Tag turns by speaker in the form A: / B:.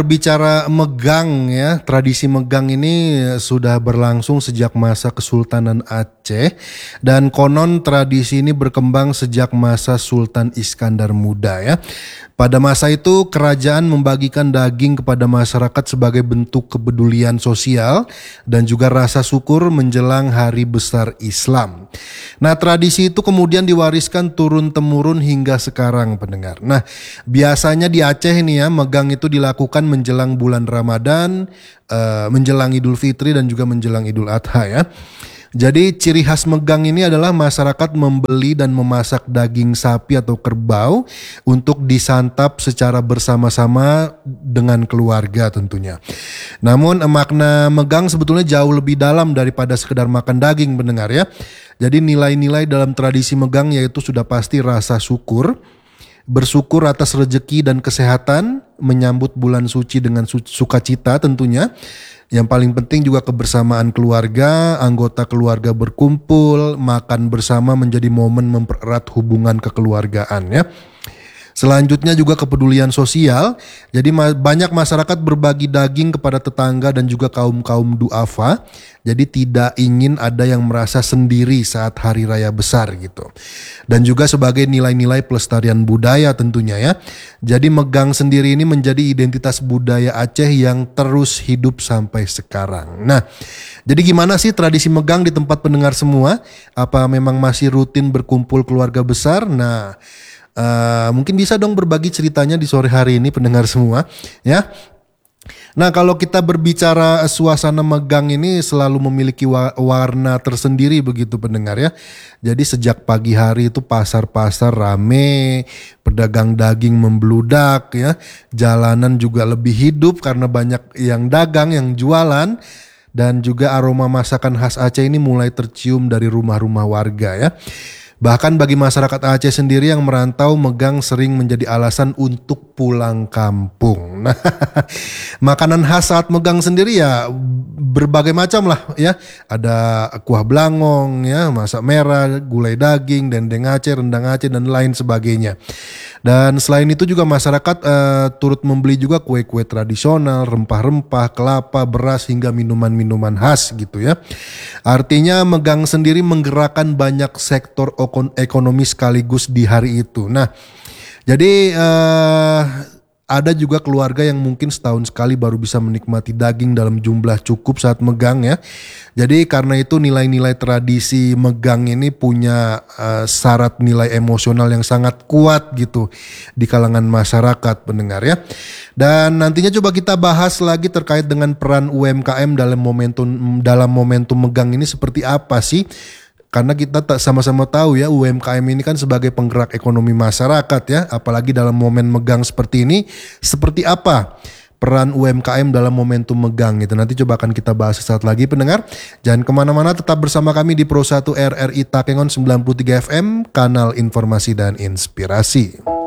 A: Bicara megang ya, tradisi megang ini sudah berlangsung sejak masa Kesultanan Aceh dan konon tradisi ini berkembang sejak masa Sultan Iskandar Muda ya. Pada masa itu kerajaan membagikan daging kepada masyarakat sebagai bentuk kepedulian sosial dan juga rasa syukur menjelang hari besar Islam. Nah, tradisi itu kemudian diwariskan turun-temurun hingga sekarang pendengar. Nah, biasanya di Aceh ini ya, megang itu dilakukan menjelang bulan Ramadan, menjelang Idul Fitri dan juga menjelang Idul Adha ya. Jadi ciri khas megang ini adalah masyarakat membeli dan memasak daging sapi atau kerbau untuk disantap secara bersama-sama dengan keluarga tentunya. Namun makna megang sebetulnya jauh lebih dalam daripada sekedar makan daging pendengar ya. Jadi nilai-nilai dalam tradisi megang yaitu sudah pasti rasa syukur, bersyukur atas rezeki dan kesehatan, menyambut bulan suci dengan sukacita tentunya. Yang paling penting juga kebersamaan keluarga, anggota keluarga berkumpul, makan bersama menjadi momen mempererat hubungan kekeluargaan ya. Selanjutnya juga kepedulian sosial. Jadi banyak masyarakat berbagi daging kepada tetangga dan juga kaum-kaum duafa. Jadi tidak ingin ada yang merasa sendiri saat hari raya besar gitu. Dan juga sebagai nilai-nilai pelestarian budaya tentunya ya. Jadi megang sendiri ini menjadi identitas budaya Aceh yang terus hidup sampai sekarang. Nah, jadi gimana sih tradisi megang di tempat pendengar semua? Apa memang masih rutin berkumpul keluarga besar? Nah, mungkin bisa dong berbagi ceritanya di sore hari ini pendengar semua ya. Nah, kalau kita berbicara suasana megang ini selalu memiliki warna tersendiri begitu pendengar ya. Jadi sejak pagi hari itu pasar-pasar rame, pedagang daging membludak ya. Jalanan juga lebih hidup karena banyak yang dagang, yang jualan. Dan juga aroma masakan khas Aceh ini mulai tercium dari rumah-rumah warga ya. Bahkan bagi masyarakat Aceh sendiri yang merantau, megang sering menjadi alasan untuk pulang kampung. Nah, makanan khas saat megang sendiri ya berbagai macam lah ya. Ada kuah belangong ya, masak merah, gulai daging, dendeng Aceh, rendang Aceh dan lain sebagainya. Dan selain itu juga masyarakat turut membeli juga kue-kue tradisional, rempah-rempah, kelapa, beras hingga minuman-minuman khas gitu ya. Artinya megang sendiri menggerakkan banyak sektor ekonomi sekaligus di hari itu. Nah, jadi ada juga keluarga yang mungkin setahun sekali baru bisa menikmati daging dalam jumlah cukup saat megang ya. Jadi karena itu nilai-nilai tradisi megang ini punya syarat nilai emosional yang sangat kuat gitu di kalangan masyarakat pendengar ya. Dan nantinya coba kita bahas lagi terkait dengan peran UMKM dalam momentum megang ini seperti apa sih? Karena kita sama-sama tahu ya UMKM ini kan sebagai penggerak ekonomi masyarakat ya. Apalagi dalam momen megang seperti ini, seperti apa peran UMKM dalam momentum megang gitu. Nanti coba akan kita bahas sesaat lagi pendengar. Jangan kemana-mana, tetap bersama kami di Pro 1 RRI Takengon 93 FM, kanal informasi dan inspirasi.